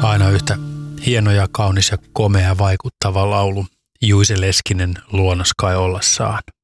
Aina yhtä hieno ja kaunis ja komea vaikuttava laulu Juise Leskinen luonnos kai olla saan.